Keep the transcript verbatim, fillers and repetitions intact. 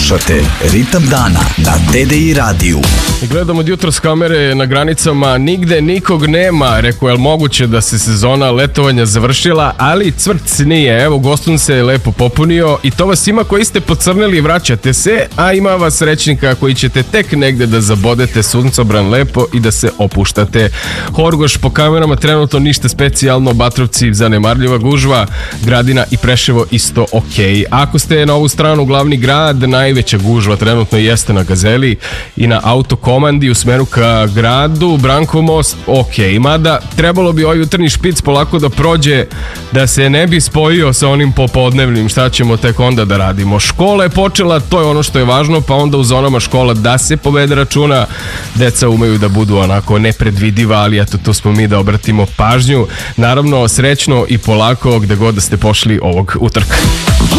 Slušate Ritam dana na T D I radiju. Gledam od jutros kamere na granicama, nigde nikog nema. Rekao, je li moguće da se sezona letovanja završila, ali cvrc nije. Evo, Gostun se je lepo popunio i to vas ima koji ste pocrnili i vraćate se, a ima vas srećnika koji ćete tek negde da zabodete suncobran lepo i da se opuštate. Horgoš po kamerama trenutno ništa specijalno, Batrovci zanemarljiva gužva, Gradina i Preševo isto ok. Ako ste na ovu stranu glavni grad, najveća gužva trenutno jeste na Gazeli i na autokomandi u smeru ka gradu, Branko most ok, mada trebalo bi ovaj jutarnji špic polako da prođe, da se ne bi spojio sa onim popodnevnim, šta ćemo tek onda da radimo. Škola je počela, to je ono što je važno, pa onda u zonama škola da se povede računa, deca umeju da budu onako nepredvidiva, ali eto, tu smo mi da obratimo pažnju. Naravno, srećno i polako gde god da ste pošli ovog utorka.